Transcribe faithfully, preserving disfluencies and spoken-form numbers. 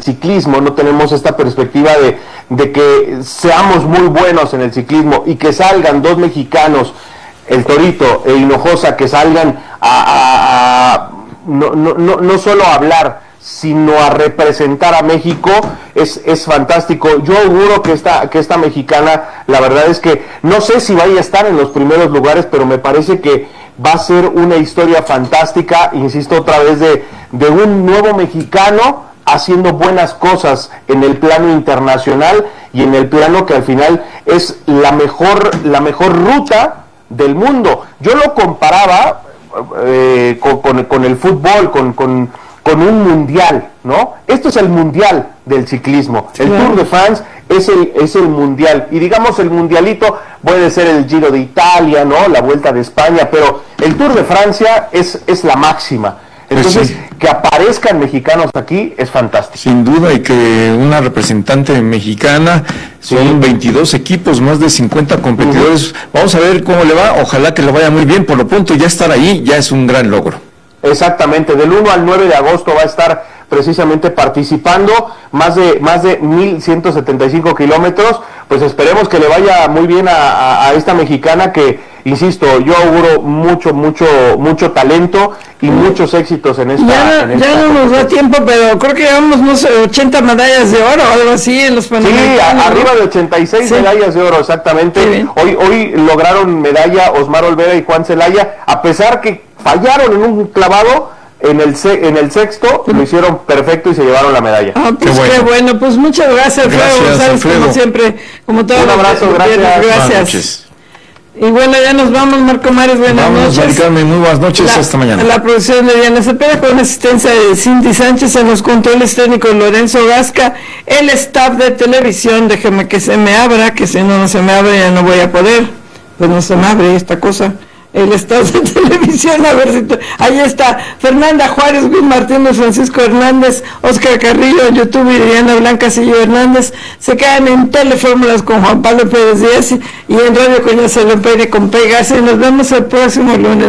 ciclismo, no tenemos esta perspectiva de, de que seamos muy buenos en el ciclismo y que salgan dos mexicanos, el Torito e Hinojosa, que salgan a, a, a no, no, no, no solo a hablar, sino a representar a México, es, es fantástico. Yo auguro que esta, que esta mexicana, la verdad es que no sé si vaya a estar en los primeros lugares, pero me parece que va a ser una historia fantástica, insisto otra vez, de, de un nuevo mexicano haciendo buenas cosas en el plano internacional y en el plano que al final es la mejor, la mejor ruta del mundo. Yo lo comparaba eh, con, con, con el fútbol, con, con, con un mundial, ¿no? Esto es el mundial del ciclismo. El Claro. Tour de France es el, es el mundial. Y digamos el mundialito puede ser el Giro de Italia, ¿no? La Vuelta de España, pero el Tour de Francia es, es la máxima. Entonces, Pues sí. que aparezcan mexicanos aquí es fantástico. Sin duda, y que una representante mexicana, son Sí. veintidós equipos, más de cincuenta competidores. Uh-huh. Vamos a ver cómo le va, ojalá que le vaya muy bien. Por lo pronto, ya estar ahí ya es un gran logro. Exactamente, del uno al nueve de agosto va a estar precisamente participando, más de más de mil ciento setenta y cinco kilómetros. Pues esperemos que le vaya muy bien a, a, a esta mexicana que, insisto, yo auguro mucho, mucho, mucho talento y muchos éxitos en esta. Ya, en ya esta no nos da competencia. tiempo, pero creo que llevamos, no sé, ochenta medallas de oro o algo así en los Sí, Panamericanos. a, arriba de ochenta y seis Sí. medallas de oro, exactamente. Sí. Hoy hoy lograron medalla Osmar Olvera y Juan Celaya, a pesar que fallaron en un clavado. En el se, en el sexto lo hicieron perfecto y se llevaron la medalla. Ah, pues Qué bueno. qué bueno, pues muchas gracias, Alfredo Gracias, González, Alfredo. como siempre, como todo. Un abrazo, gracias. Buenas Gracias. noches. Y bueno, ya nos vamos, Marco Mares, buenas Vámonos, noches. Mari Carmen, muy buenas noches, La, hasta mañana. la producción de Diana Cepeda con asistencia de Cindy Sánchez, en los controles técnicos Lorenzo Gasca, el staff de televisión, déjeme que se me abra, que si no, no se me abre ya no voy a poder, pues no se me abre esta cosa. El staff de televisión, a ver si te... ahí está Fernanda Juárez, Luis Martínez, Francisco Hernández, Oscar Carrillo, YouTube y Diana Blanca Sillo Hernández. Se quedan en Telefórmulas con Juan Pablo Pérez Díaz y en Radio Coñazo Peire con Pegas, y nos vemos el próximo lunes.